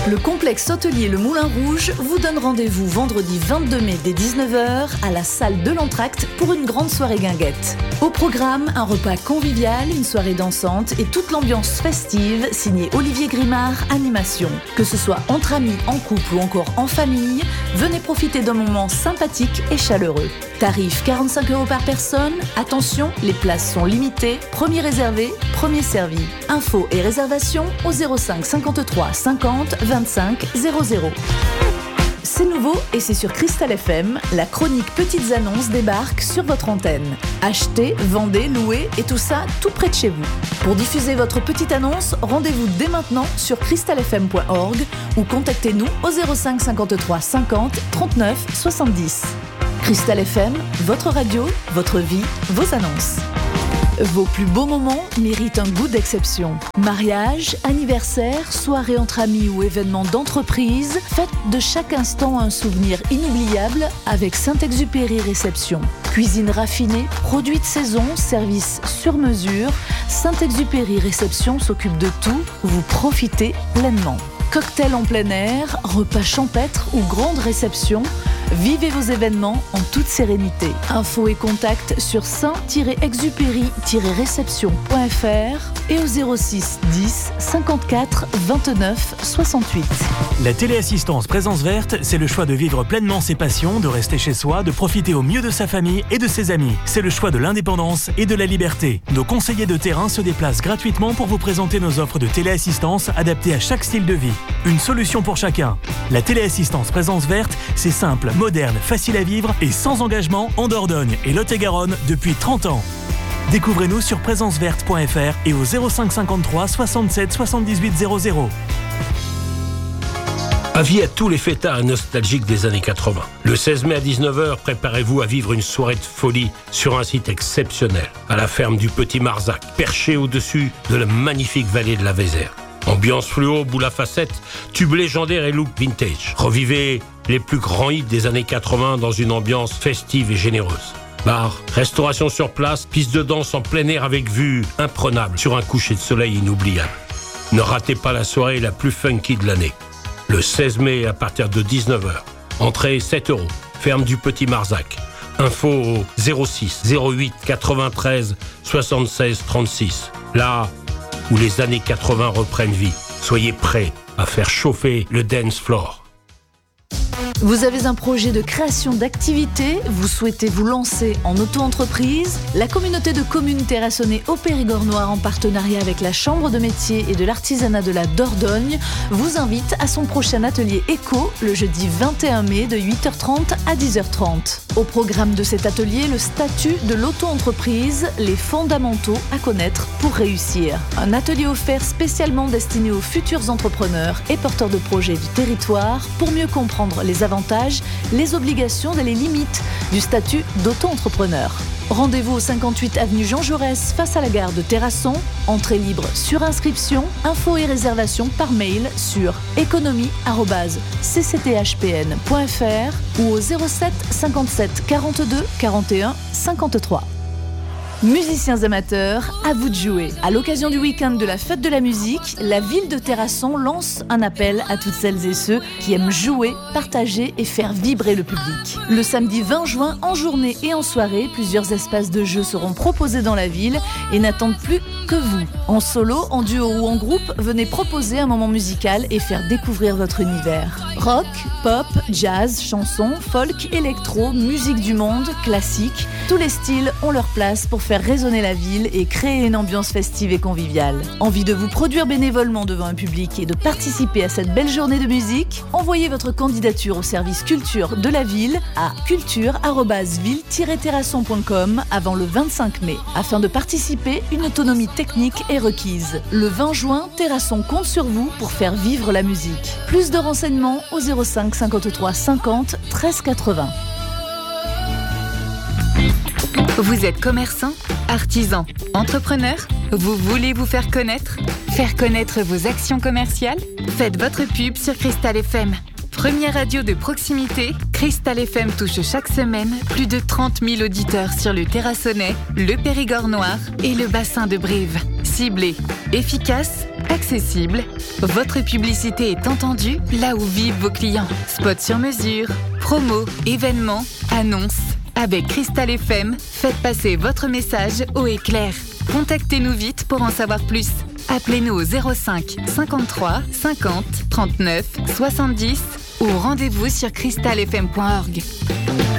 Le complexe hôtelier Le Moulin Rouge vous donne rendez-vous vendredi 22 mai dès 19h à la salle de l'Entracte pour une grande soirée guinguette. Au programme, un repas convivial, une soirée dansante et toute l'ambiance festive signée Olivier Grimard Animation. Que ce soit entre amis, en couple ou encore en famille, venez profiter d'un moment sympathique et chaleureux. Tarif 45 € par personne. Attention, les places sont limitées. Premier réservé, premier servi. Infos et réservations au 05 53 50 25 00. C'est nouveau et c'est sur Cristal FM. La chronique Petites Annonces débarque sur votre antenne. Achetez, vendez, louez et tout ça tout près de chez vous. Pour diffuser votre petite annonce, rendez-vous dès maintenant sur cristalfm.org ou contactez-nous au 05 53 50 39 70. Cristal FM, votre radio, votre vie, vos annonces. Vos plus beaux moments méritent un goût d'exception. Mariage, anniversaire, soirée entre amis ou événements d'entreprise, faites de chaque instant un souvenir inoubliable avec Saint-Exupéry Réception. Cuisine raffinée, produits de saison, service sur mesure, Saint-Exupéry Réception s'occupe de tout, vous profitez pleinement. Cocktail en plein air, repas champêtre ou grande réception, vivez vos événements en toute sérénité. Infos et contacts sur saint-exupéry-réception.fr et au 06 10 54 29 68. La téléassistance Présence Verte, c'est le choix de vivre pleinement ses passions, de rester chez soi, de profiter au mieux de sa famille et de ses amis. C'est le choix de l'indépendance et de la liberté. Nos conseillers de terrain se déplacent gratuitement pour vous présenter nos offres de téléassistance adaptées à chaque style de vie. Une solution pour chacun. La téléassistance Présence Verte, c'est simple, moderne, facile à vivre et sans engagement en Dordogne et Lot-et-Garonne depuis 30 ans. Découvrez-nous sur présenceverte.fr et au 05 53 67 78 00. Avis à tous les fêtards nostalgiques des années 80. Le 16 mai à 19h, préparez-vous à vivre une soirée de folie sur un site exceptionnel, à la ferme du Petit Marzac, perché au-dessus de la magnifique vallée de la Vézère. Ambiance fluo, boule à facettes, tubes légendaires et look vintage. Revivez les plus grands hits des années 80 dans une ambiance festive et généreuse. Bar, restauration sur place, piste de danse en plein air avec vue imprenable sur un coucher de soleil inoubliable. Ne ratez pas la soirée la plus funky de l'année. Le 16 mai à partir de 19h. Entrée 7 €. Ferme du Petit Marzac. Info au 06 08 93 76 36. Là où les années 80 reprennent vie. Soyez prêts à faire chauffer le dance floor. Vous avez un projet de création d'activité, vous souhaitez vous lancer en auto-entreprise? La communauté de communes terrassonnées au Périgord Noir, en partenariat avec la Chambre de métiers et de l'artisanat de la Dordogne, vous invite à son prochain atelier éco le jeudi 21 mai de 8h30 à 10h30. Au programme de cet atelier, le statut de l'auto-entreprise, les fondamentaux à connaître pour réussir. Un atelier offert spécialement destiné aux futurs entrepreneurs et porteurs de projets du territoire pour mieux comprendre les avantages, les obligations et les limites du statut d'auto-entrepreneur. Rendez-vous au 58 avenue Jean Jaurès face à la gare de Terrasson. Entrée libre sur inscription. Infos et réservations par mail sur économie@ccthpn.fr ou au 07 57 42 41 53. Musiciens amateurs, à vous de jouer. À l'occasion du week-end de la fête de la musique, la ville de Terrasson lance un appel à toutes celles et ceux qui aiment jouer, partager et faire vibrer le public. Le samedi 20 juin, en journée et en soirée, plusieurs espaces de jeux seront proposés dans la ville et n'attendent plus que vous. En solo, en duo ou en groupe, venez proposer un moment musical et faire découvrir votre univers. Rock, pop, jazz, chansons, folk, électro, musique du monde, classique, tous les styles ont leur place pour faire résonner la ville et créer une ambiance festive et conviviale. Envie de vous produire bénévolement devant un public et de participer à cette belle journée de musique? Envoyez votre candidature au service culture de la ville à culture@ville-terrasson.com avant le 25 mai. Afin de participer, une autonomie technique est requise. Le 20 juin, Terrasson compte sur vous pour faire vivre la musique. Plus de renseignements au 05 53 50 13 80. Vous êtes commerçant, artisan, entrepreneur? Vous voulez vous faire connaître? Faire connaître vos actions commerciales? Faites votre pub sur Cristal FM. Première radio de proximité, Cristal FM touche chaque semaine plus de 30 000 auditeurs sur le Terrassonnais, le Périgord Noir et le bassin de Brive. Ciblé, efficace, accessible. Votre publicité est entendue là où vivent vos clients. Spots sur mesure, promos, événements, annonces. Avec Cristal FM, faites passer votre message haut et clair. Contactez-nous vite pour en savoir plus. Appelez-nous au 05 53 50 39 70 ou rendez-vous sur cristalfm.org.